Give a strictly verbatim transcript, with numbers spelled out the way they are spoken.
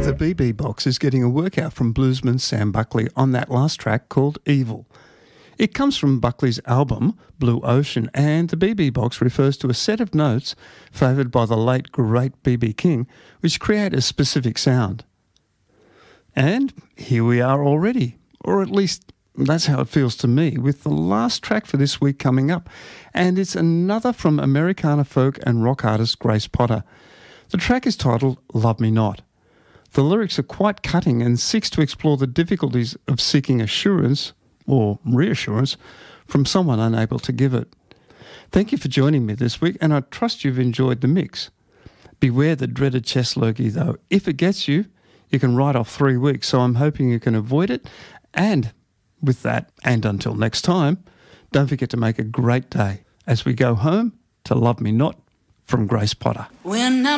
The B B Box is getting a workout from bluesman Sam Buckley on that last track called Evil. It comes from Buckley's album, Blue Ocean, and the B B Box refers to a set of notes favoured by the late great B B King, which create a specific sound. And here we are already, or at least that's how it feels to me, with the last track for this week coming up, and it's another from Americana folk and rock artist Grace Potter. The track is titled Love Me Not. The lyrics are quite cutting and seeks to explore the difficulties of seeking assurance, or reassurance, from someone unable to give it. Thank you for joining me this week, and I trust you've enjoyed the mix. Beware the dreaded chest lurgy, though. If it gets you, you can write off three weeks, so I'm hoping you can avoid it. And with that, and until next time, don't forget to make a great day as we go home to Love Me Not from Grace Potter. When I'm